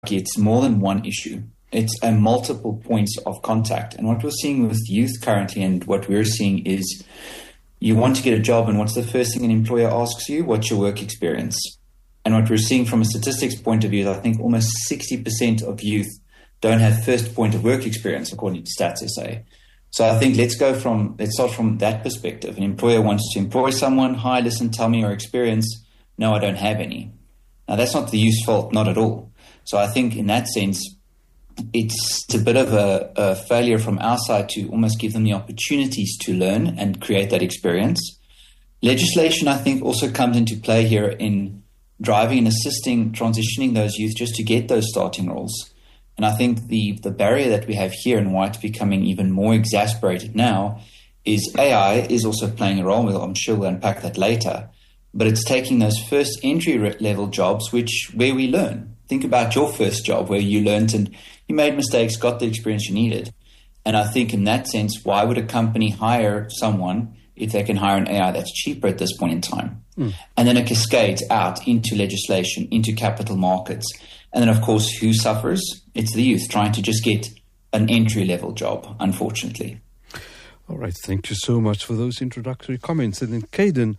it's more than one issue. It's a multiple points of contact. And what we're seeing with youth currently, and what we're seeing is, you want to get a job, and what's the first thing an employer asks you? What's your work experience? And what we're seeing from a statistics point of view is I think almost 60% of youth don't have first point of work experience, according to Stats SA. So I think let's start from that perspective. An employer wants to employ someone. Hi, listen, tell me your experience. No, I don't have any. Now, that's not the youth's fault, not at all. So I think in that sense, it's a bit of a failure from our side to almost give them the opportunities to learn and create that experience. Legislation, I think, also comes into play here in driving and assisting, transitioning those youth just to get those starting roles. And I think the barrier that we have here and why it's becoming even more exasperated now is AI is also playing a role. I'm sure we'll unpack that later. But it's taking those first entry-level jobs where we learn. Think about your first job where you learned and you made mistakes, got the experience you needed. And I think in that sense, why would a company hire someone if they can hire an AI that's cheaper at this point in time? And then it cascades out into legislation, into capital markets. And then, of course, who suffers? It's the youth trying to just get an entry-level job, unfortunately. All right. Thank you so much for those introductory comments. And then, Caden,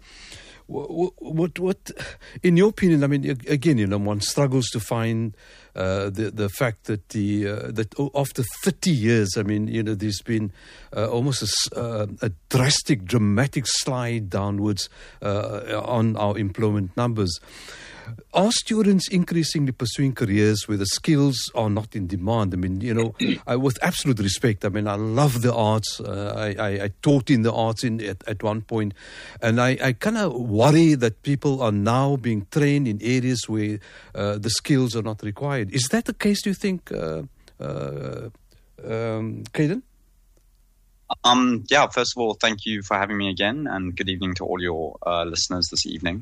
what, in your opinion, I mean, again, one struggles to find the fact that that after 30 years, I mean, there's been almost a drastic, dramatic slide downwards on our employment numbers. Are students increasingly pursuing careers where the skills are not in demand? I mean, with absolute respect, I mean, I love the arts. I taught in the arts at one point, and I kind of worry that people are now being trained in areas where the skills are not required. Is that the case, do you think, Caden? Yeah, first of all, thank you for having me again, and good evening to all your listeners this evening.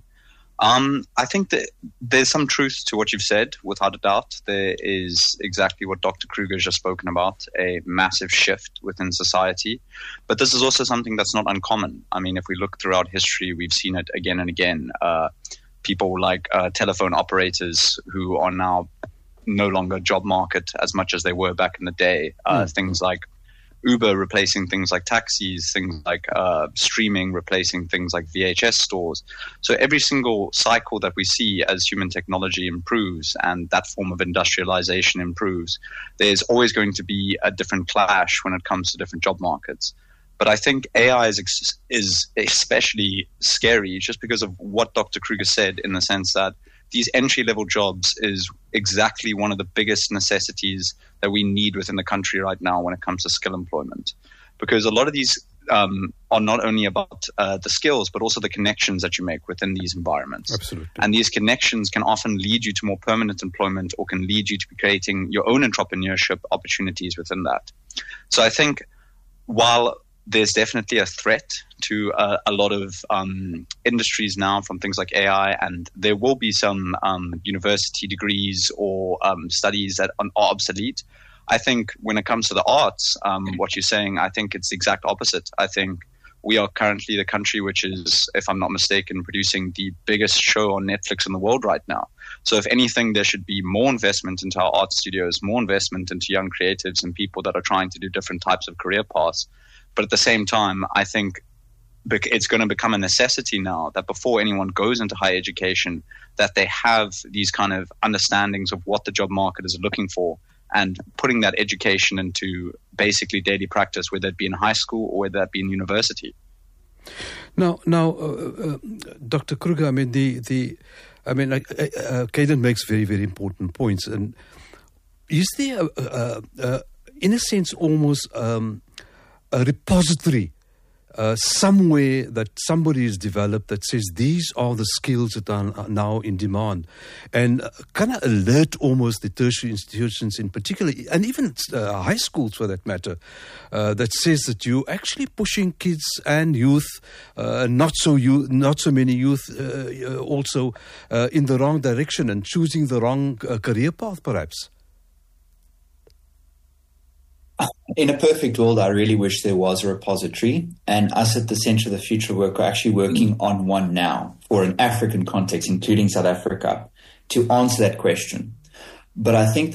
I think that there's some truth to what you've said, without a doubt. There is exactly what Dr. Kruger has just spoken about, a massive shift within society. But this is also something that's not uncommon. I mean, if we look throughout history, we've seen it again and again. People like telephone operators who are now no longer job market as much as they were back in the day. Things like Uber replacing things like taxis, things like streaming replacing things like VHS stores. So every single cycle that we see as human technology improves and that form of industrialization improves, there's always going to be a different clash when it comes to different job markets. But I think AI is especially scary just because of what Dr. Kruger said, in the sense that these entry-level jobs is exactly one of the biggest necessities that we need within the country right now when it comes to skill employment. Because a lot of these are not only about the skills, but also the connections that you make within these environments. Absolutely. And these connections can often lead you to more permanent employment, or can lead you to creating your own entrepreneurship opportunities within that. So I think while there's definitely a threat to a lot of industries now from things like AI, and there will be some university degrees or studies that are obsolete. I think when it comes to the arts, what you're saying, I think it's the exact opposite. I think we are currently the country which is, if I'm not mistaken, producing the biggest show on Netflix in the world right now. So if anything, there should be more investment into our art studios, more investment into young creatives and people that are trying to do different types of career paths. But at the same time, I think it's going to become a necessity now that before anyone goes into higher education, that they have these kind of understandings of what the job market is looking for, and putting that education into basically daily practice, whether it be in high school or whether it be in university. Now, Dr. Kruger, I mean, Caden makes very, very important points. And is there, in a sense, almost a repository somewhere that somebody has developed that says these are the skills that are now in demand, and kind of alert almost the tertiary institutions in particular, and even high schools for that matter, that says that you're actually pushing kids and youth, not so many youth, also in the wrong direction and choosing the wrong career path, perhaps. In a perfect world, I really wish there was a repository, and us at the Centre of the Future Work are actually working on one now for an African context, including South Africa, to answer that question. But I think